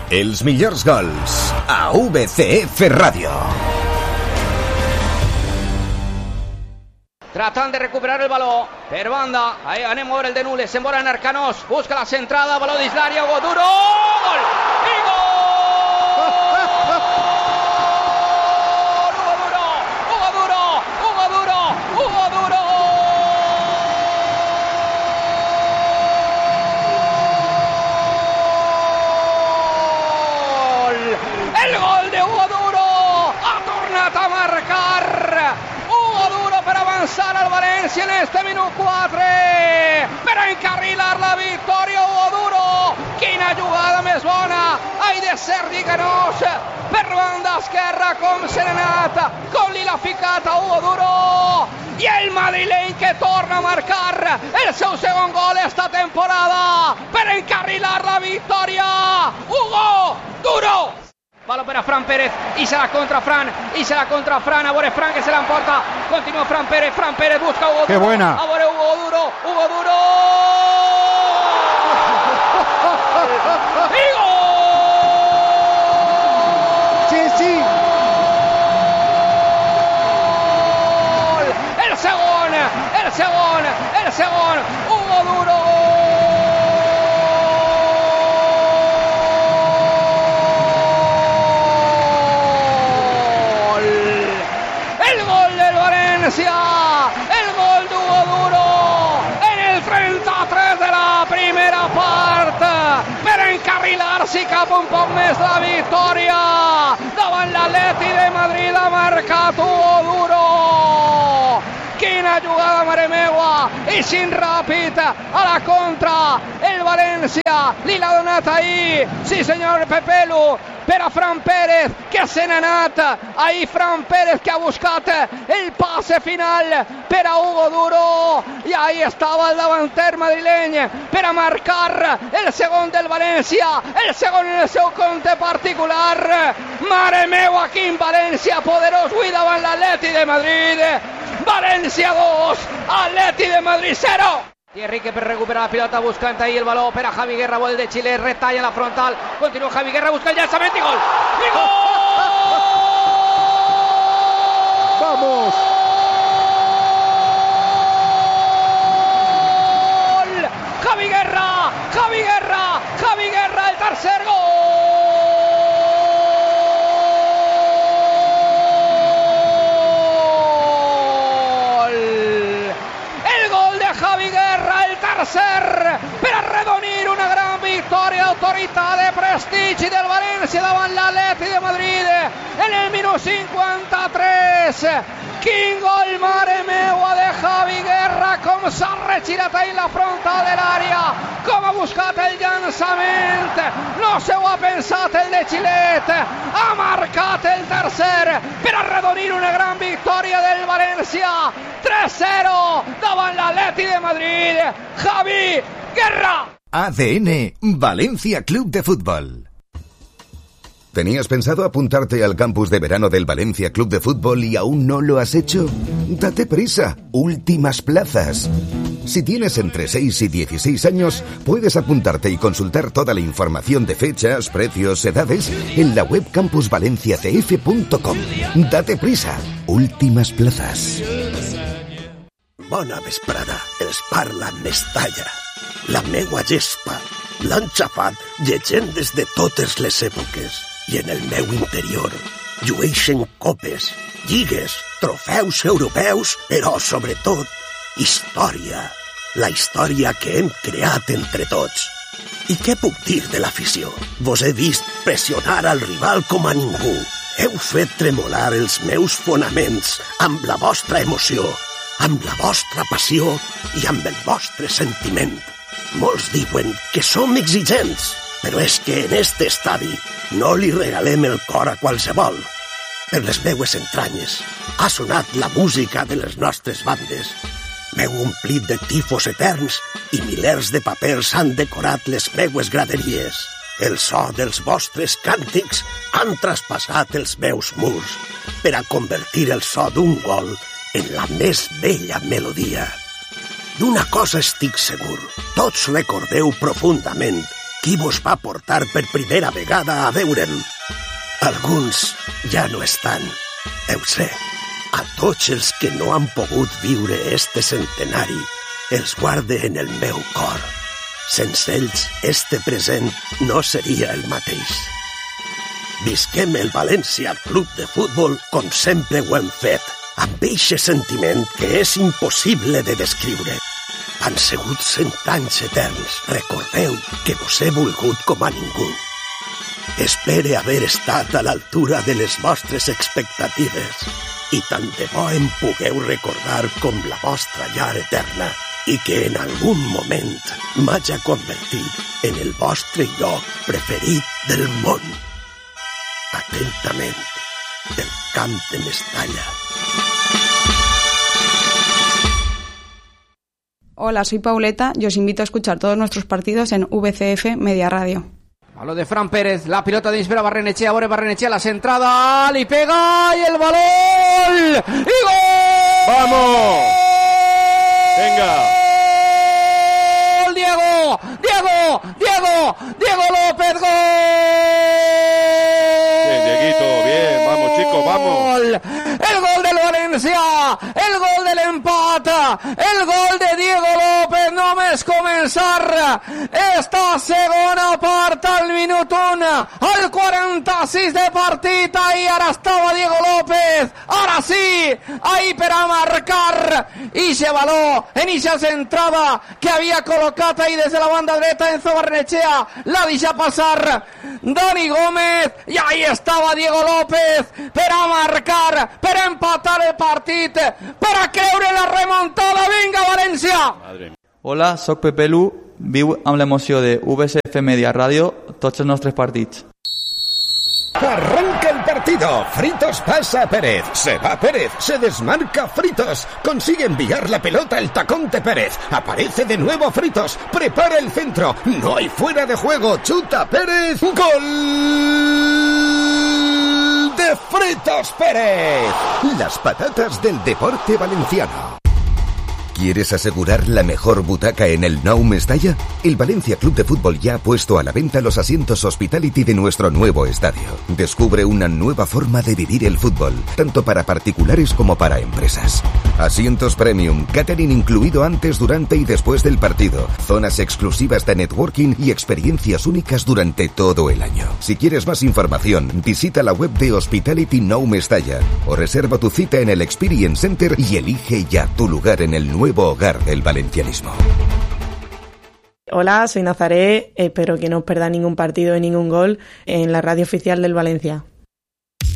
Els millors gols a VCF Radio. Tratan de recuperar el balón per banda, ahí anem a veure el de Nules, se'n volen Arcanós, busca la centrada, baló d'Islària, Hugo Duro, gol! I gol! Hugo Duro, Hugo Duro, Hugo Duro, Hugo Duro! El gol de Hugo Duro ha tornat a marcar Hugo Duro per avançar al València en este minut 4 per encarrilar la victòria. Hugo Duro, quina jugada més bona, ai de Sergi Canós per banda esquerra, com se n'ha anat, com li l'ha ficat a Hugo Duro, i el madrileny que torna a marcar el seu segon gol esta temporada per encarrilar la victòria. Hugo Duro. Baló per a Fran Pérez, i serà contra Fran, a veure Fran que se l'emporta, continua Fran Pérez busca Hugo Duro, ¡qué buena! A veure Hugo Duro, i gol! Sí. El segon, Hugo Duro, el gol d'Hugo Duro en el 33 de la primera part per encarrilar-s'hi cap un poc més la victòria davant l'Atleti de Madrid. Ha marcat Hugo Duro. Quina jugada, mare meua, i sin ràpid a la contra el València li l'ha donat ahir, sí senyor Pepelu, per a Fran Pérez, que se n'ha anat. Ahí Fran Pérez que ha buscat el passe final per a Hugo Duro, i ahí estava el davanter madrileny per a marcar el segon del València, el segon en el seu compte particular. Mare meua, quin València poderós avui davant l'Atleti de Madrid. València 2, Atleti de Madrid 0. Thierry que per recuperar la pilota buscant ahí el baló per a Javi Guerra, gol de Xile, retalla la frontal, continua Javi Guerra, busca el llançament i gol! I gol! ¡Vamos! Javi Guerra, el tercer gol! Javi Guerra, el tercer, per arredonir una gran victòria d'autoritat de prestigi del València davant l'Atleti de Madrid en el minut 53. Quin gol, mare meua, de Javi Guerra, com s'ha regirat ahí la frontal de l'àrea, com ha buscat el llançament, no se ho ha pensat el de Xilet, ha marcat el tercer per arredonir una gran victòria del València, 3-0 davant l'Atleti de Madrid. Javi Guerra. ADN Valencia Club de Fútbol. ¿Tenías pensado apuntarte al campus de verano del Valencia Club de Fútbol y aún no lo has hecho? Date prisa, últimas plazas. Si tienes entre 6 y 16 años, puedes apuntarte y consultar toda la información de fechas, precios, edades en la web campusvalenciacf.com. Date prisa, últimas plazas. Bona vesprada, els parla Mestalla. La meua gespa l'han xafat llegendes de totes les èpoques i en el meu interior llueixen copes, lligues, trofeus europeus, però sobretot història. La història que hem creat entre tots. I què puc dir de l'afició? Vos he vist pressionar al rival com a ningú. Heu fet tremolar els meus fonaments amb la vostra emoció, amb la vostra passió i amb el vostre sentiment. Molts diuen que som exigents, però és que en este estadi no li regalem el cor a qualsevol. Per les meues entranyes ha sonat la música de les nostres bandes. M'heu omplit de tifos eterns i milers de papers han decorat les meues graderies. El so dels vostres càntics han traspassat els meus murs per a convertir el so d'un gol en la més bella melodia. D'una cosa estic segur, tots recordeu profundament qui vos va portar per primera vegada a veure'm. Alguns ja no estan, ho sé. A tots els que no han pogut viure este centenari, els guarde en el meu cor. Sense ells, este present no seria el mateix. Visquem el València Club de Futbol com sempre ho hem fet, amb eixe sentiment que és impossible de descriure. Han sigut 100 anys eterns. Recordeu que vos he volgut com a ningú. Espere haver estat a l'altura de les vostres expectatives i tant de bo em pugueu recordar com la vostra llar eterna i que en algun moment m'haja convertit en el vostre lloc preferit del món. Atentament, el Camp de Mestalla. Hola, soy Pauleta y os invito a escuchar todos nuestros partidos en VCF Media Radio. Palo de Fran Pérez, la pilota de Isbera Barrenechea, ahora Barrenechea, la centrada, y pega, y el balón, y gol. ¡Vamos! ¡Venga! Diego López, gol. Bien, Dieguito, bien, vamos chicos, vamos. El gol del Valencia, el gol del empate, el gol de Diego López només començar esta segona part al minut 1, al 46 de partit, ahí ara estava Diego López, ara sí, ahí per a marcar, ixe baló, en ixa centrada que havia col·locat ahí des de la banda dreta Enzo Barrenechea, la deixa passar Dani Gómez, i ahí estava Diego López per a marcar, per a empatar el partit, per a creure la remontada. Vinga, València! Hola, soc Pepe Lu, viu amb l'emoció de VCF Media Radio tots els nostres partits. Arranca el partido. Fritos pasa a Pérez. Se va Pérez. Se desmarca Fritos. Consigue enviar la pelota al tacón de Pérez. Aparece de nuevo Fritos. Prepara el centro. No hay fuera de juego. Chuta Pérez. ¡Gol de Fritos Pérez! Las patatas del deporte valenciano. ¿Quieres asegurar la mejor butaca en el Nou Mestalla? El Valencia Club de Fútbol ya ha puesto a la venta los asientos Hospitality de nuestro nuevo estadio. Descubre una nueva forma de vivir el fútbol, tanto para particulares como para empresas. Asientos premium, catering incluido antes, durante y después del partido, zonas exclusivas de networking y experiencias únicas durante todo el año. Si quieres más información, visita la web de Hospitality Nou Mestalla o reserva tu cita en el Experience Center y elige ya tu lugar en el nuevo hogar del valencianismo. Hola, soy Nazaré, espero que no os perdáis ningún partido y ningún gol en la radio oficial del Valencia.